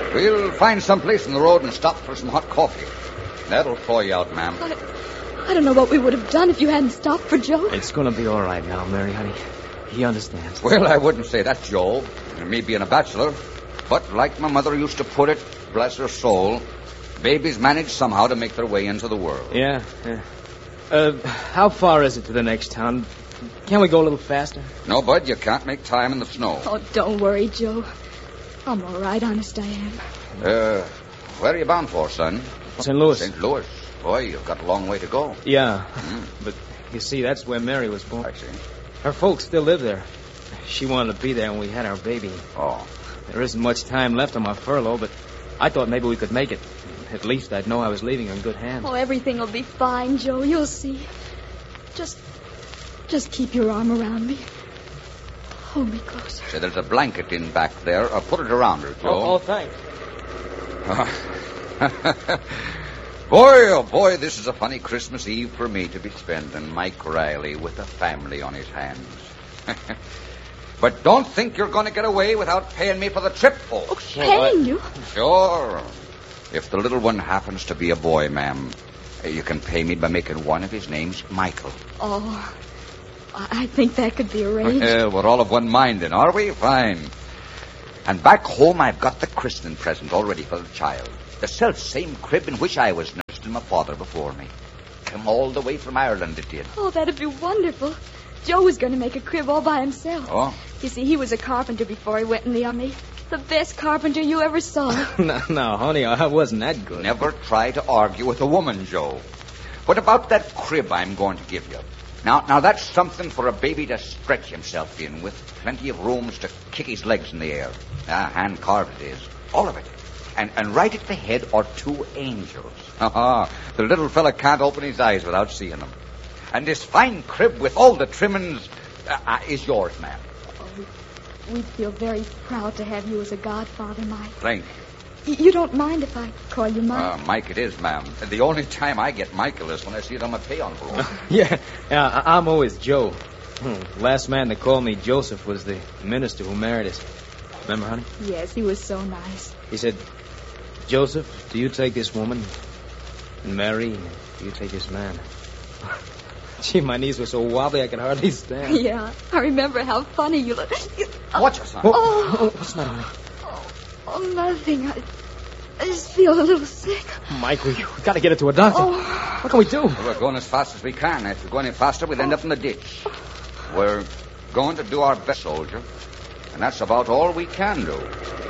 We'll find some place in the road and stop for some hot coffee. That'll thaw you out, ma'am. I don't know what we would have done if you hadn't stopped for Joe. It's going to be all right now, Mary, honey. He understands. Well, I wouldn't say that, Joe. Me being a bachelor. But like my mother used to put it, bless her soul, babies manage somehow to make their way into the world. Yeah. How far is it to the next town? Can't we go a little faster? No, Bud, you can't make time in the snow. Oh, don't worry, Joe. I'm all right, honest I am. Where are you bound for, son? St. Louis. St. Louis. Boy, you've got a long way to go. Yeah, but you see, that's where Mary was born. I see. Her folks still live there. She wanted to be there when we had our baby. Oh. There isn't much time left on my furlough, but I thought maybe we could make it. At least I'd know I was leaving her in good hands. Oh, everything will be fine, Joe. You'll see. Just keep your arm around me. Hold me closer. Say, there's a blanket in back there. Put it around her, Joe. Oh, thanks. Boy, oh boy, this is a funny Christmas Eve for me to be spending Mike Riley with a family on his hands. But don't think you're going to get away without paying me for the trip, folks. Oh, paying you? Sure. If the little one happens to be a boy, ma'am, you can pay me by making one of his names Michael. Oh, I think that could be arranged. We're all of one mind then, are we? Fine. And back home, I've got the christening present all ready for the child. The self-same crib in which I was nursed and my father before me. Come all the way from Ireland, it did. Oh, that'd be wonderful. Joe was going to make a crib all by himself. Oh? You see, he was a carpenter before he went in the army. The best carpenter you ever saw. No, honey, I wasn't that good. Never try to argue with a woman, Joe. What about that crib I'm going to give you? Now that's something for a baby to stretch himself in, with plenty of rooms to kick his legs in the air. Hand-carved it is. All of it. And right at the head are two angels. The little fella can't open his eyes without seeing them. And this fine crib with all the trimmings is yours, ma'am. Oh, we'd feel very proud to have you as a godfather, Mike. Thank you. You don't mind if I call you Mike? Mike it is, ma'am. The only time I get Michael is when I see it on my pay envelope. Yeah, I'm always Joe. Last man to call me Joseph was the minister who married us. Remember, honey? Yes, he was so nice. He said, Joseph, do you take this woman? And Mary, do you take this man? Gee, my knees were so wobbly I could hardly stand. Yeah, I remember how funny you look. Watch us, son. What's that, honey? Oh, nothing. I just feel a little sick. Mike, we got to get her to a doctor. Oh. What can we do? Well, we're going as fast as we can. If we go any faster, we'll end up in the ditch. We're going to do our best, soldier. And that's about all we can do.